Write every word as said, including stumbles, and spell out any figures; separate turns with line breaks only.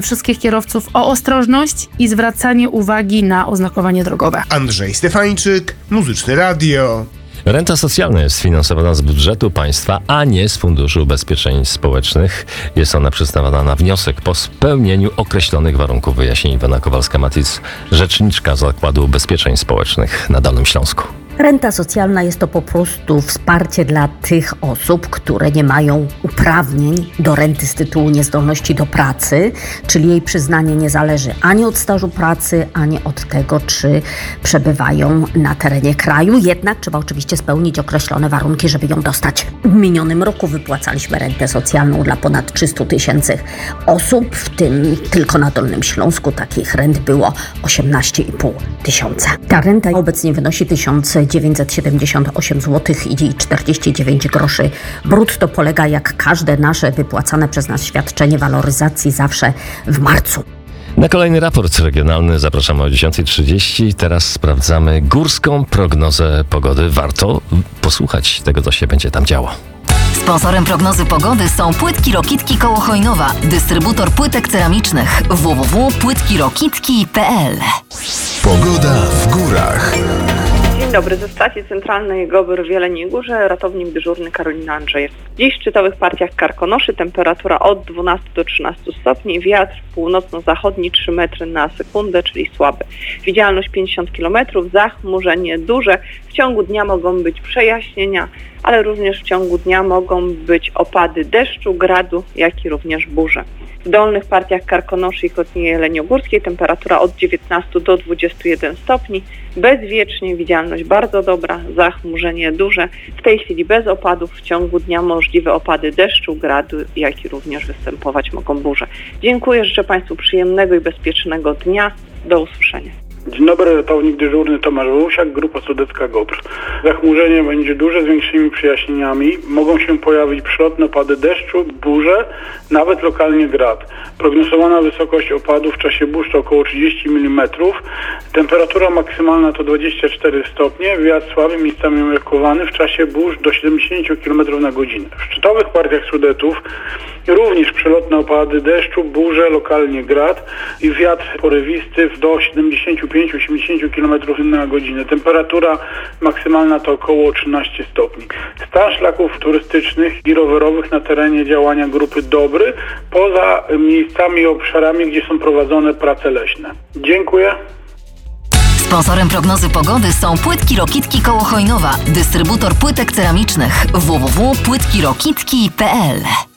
wszystkich kierowców o ostrożność i zwracanie uwagi na oznakowanie drogowe.
Andrzej Stefańczyk, Muzyczne Radio.
Renta socjalna jest finansowana z budżetu państwa, a nie z Funduszu Ubezpieczeń Społecznych. Jest ona przyznawana na wniosek po spełnieniu określonych warunków, wyjaśni Iwona Kowalska-Matic, rzeczniczka Zakładu Ubezpieczeń Społecznych na Dolnym Śląsku.
Renta socjalna jest to po prostu wsparcie dla tych osób, które nie mają uprawnień do renty z tytułu niezdolności do pracy, czyli jej przyznanie nie zależy ani od stażu pracy, ani od tego, czy przebywają na terenie kraju. Jednak trzeba oczywiście spełnić określone warunki, żeby ją dostać. W minionym roku wypłacaliśmy rentę socjalną dla ponad trzystu tysięcy osób, w tym tylko na Dolnym Śląsku takich rent było osiemnaście i pół tysiąca. Ta renta obecnie wynosi tysiąc dziewięćset siedemdziesiąt osiem złotych i czterdzieści dziewięć groszy brutto. Polega jak każde nasze wypłacane przez nas świadczenie waloryzacji zawsze w marcu.
Na kolejny raport regionalny zapraszamy o dziesiąta trzydzieści. Teraz sprawdzamy górską prognozę pogody. Warto posłuchać tego, co się będzie tam działo.
Sponsorem prognozy pogody są Płytki Rokitki koło Chojnowa, dystrybutor płytek ceramicznych w w w kropka płytki rokitki kropka p l.
Pogoda w górach.
Dzień dobry, ze stacji centralnej Gobyr w Jeleniej Górze, ratownik dyżurny Karolina Andrzejewska. Dziś w szczytowych partiach Karkonoszy temperatura od dwunastu do trzynastu stopni, wiatr północno-zachodni trzy metry na sekundę, czyli słaby. Widzialność pięćdziesiąt kilometrów, zachmurzenie duże. W ciągu dnia mogą być przejaśnienia, ale również w ciągu dnia mogą być opady deszczu, gradu, jak i również burze. W dolnych partiach Karkonoszy i Kotnie Jeleniogórskiej temperatura od dziewiętnastu do dwudziestu jeden stopni, bezwiecznie, widzialność bardzo dobra, zachmurzenie duże. W tej chwili bez opadów, w ciągu dnia możliwe opady deszczu, gradu, jak i również występować mogą burze. Dziękuję, życzę Państwu przyjemnego i bezpiecznego dnia. Do usłyszenia.
Dzień dobry, ratownik dyżurny Tomasz Wołsiak, Grupa Sudecka Gobr. Zachmurzenie będzie duże z większymi przejaśnieniami. Mogą się pojawić przelotne opady deszczu, burze, nawet lokalnie grad. Prognozowana wysokość opadów w czasie burz to około trzydzieści milimetrów. Temperatura maksymalna to dwadzieścia cztery stopnie. Wiatr słaby, miejscami umiarkowany, w czasie burz do siedemdziesięciu kilometrów na godzinę. W szczytowych partiach Sudetów również przelotne opady deszczu, burze, lokalnie grad i wiatr porywisty do siedemdziesięciu pięciu do osiemdziesięciu kilometrów na godzinę. Temperatura maksymalna to około trzynaście stopni. Stan szlaków turystycznych i rowerowych na terenie działania Grupy Dobry, poza miejscami i obszarami, gdzie są prowadzone prace leśne. Dziękuję.
Sponsorem prognozy pogody są Płytki Rokitki koło Chojnowa, dystrybutor płytek ceramicznych w w w kropka płytki rokitki kropka p l.